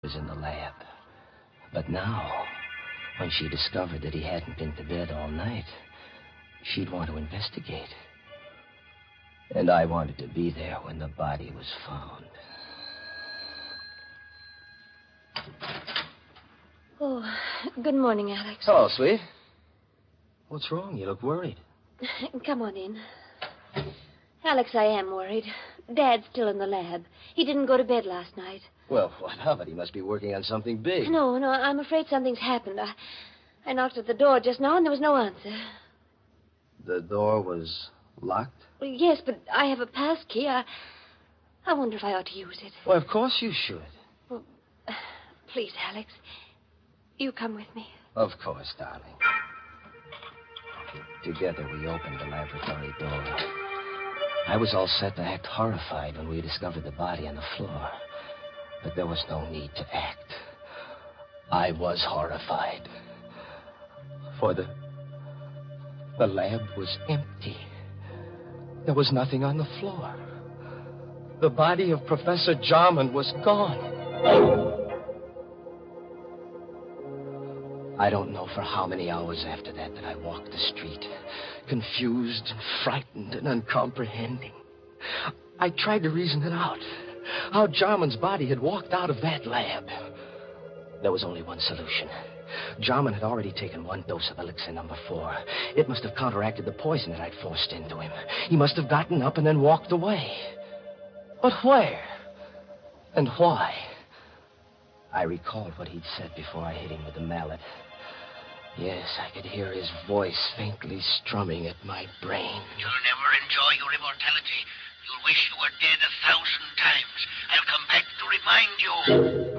was in the lab. But now, when she discovered that he hadn't been to bed all night, she'd want to investigate. And I wanted to be there when the body was found. Oh, good morning, Alex. Hello, sweet. What's wrong? You look worried. Come on in. Alex, I am worried. Dad's still in the lab. He didn't go to bed last night. Well, what of it? He must be working on something big. No, I'm afraid something's happened. I knocked at the door just now, and there was no answer. The door was locked? Well, yes, but I have a pass key. I wonder if I ought to use it. Well, of course you should. Well, please, Alex, you come with me. Of course, darling. Together, we opened the laboratory door. I was all set to act horrified when we discovered the body on the floor. But there was no need to act. I was horrified. For the lab was empty. There was nothing on the floor. The body of Professor Jarman was gone. I don't know for how many hours after that I walked the street, confused and frightened and uncomprehending. I tried to reason it out, how Jarman's body had walked out of that lab. There was only one solution. Jarman had already taken one dose of elixir number 4. It must have counteracted the poison that I'd forced into him. He must have gotten up and then walked away. But where? And why? I recalled what he'd said before I hit him with the mallet. Yes, I could hear his voice faintly strumming at my brain. You'll never enjoy your immortality. You'll wish you were dead 1,000 times. I'll come back to remind you.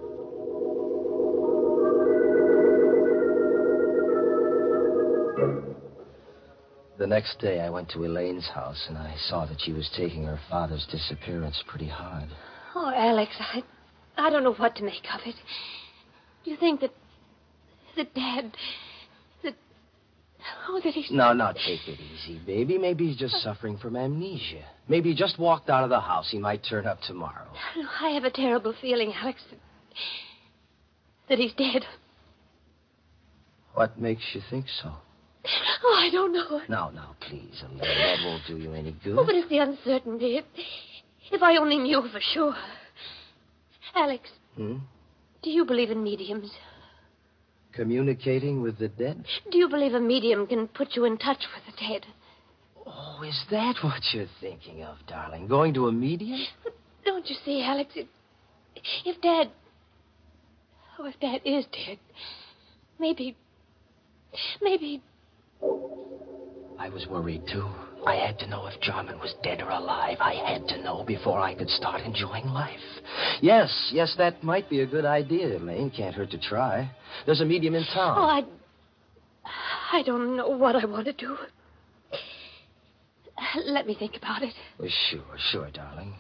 The next day, I went to Elaine's house, and I saw that she was taking her father's disappearance pretty hard. Oh, Alex, I don't know what to make of it. Do you think that Dad... that he's... No, take it easy, baby. Maybe he's just suffering from amnesia. Maybe he just walked out of the house. He might turn up tomorrow. I have a terrible feeling, Alex, that he's dead. What makes you think so? Oh, I don't know. Now, please, Elaine. That won't do you any good. Oh, but it's the uncertainty. If I only knew for sure. Alex. Hmm? Do you believe in mediums? Communicating with the dead? Do you believe a medium can put you in touch with the dead? Oh, is that what you're thinking of, darling? Going to a medium? But don't you see, Alex, if Dad is dead, maybe... I was worried, too. I had to know if Jarman was dead or alive. I had to know before I could start enjoying life. Yes, that might be a good idea, Elaine. Can't hurt to try. There's a medium in town. Oh, I don't know what I want to do. Let me think about it. Well, sure, darling.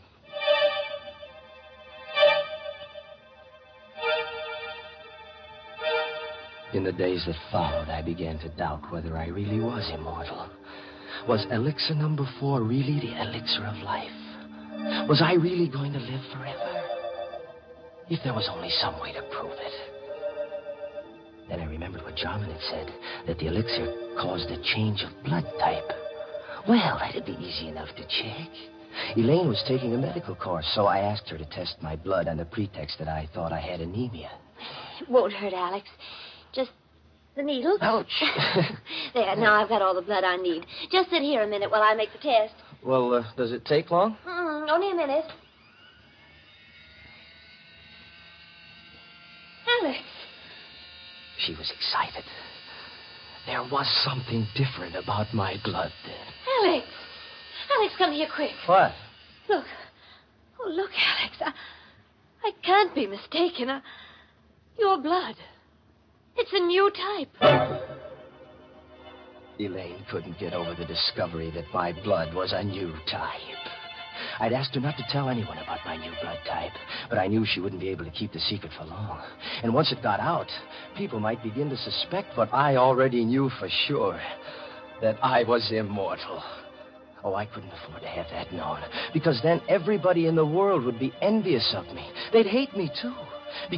In the days that followed, I began to doubt whether I really was immortal. Was elixir number 4 really the elixir of life? Was I really going to live forever? If there was only some way to prove it. Then I remembered what Jarman had said, that the elixir caused a change of blood type. Well, that'd be easy enough to check. Elaine was taking a medical course, so I asked her to test my blood on the pretext that I thought I had anemia. It won't hurt, Alex. Just the needle. Ouch. There, now I've got all the blood I need. Just sit here a minute while I make the test. Well, does it take long? Only a minute. Alex. She was excited. There was something different about my blood then. Alex, come here quick. What? Look. Oh, look, Alex. I can't be mistaken. Your blood. It's a new type. Elaine couldn't get over the discovery that my blood was a new type. I'd asked her not to tell anyone about my new blood type, but I knew she wouldn't be able to keep the secret for long. And once it got out, people might begin to suspect what I already knew for sure, that I was immortal. Oh, I couldn't afford to have that known, because then everybody in the world would be envious of me. They'd hate me, too.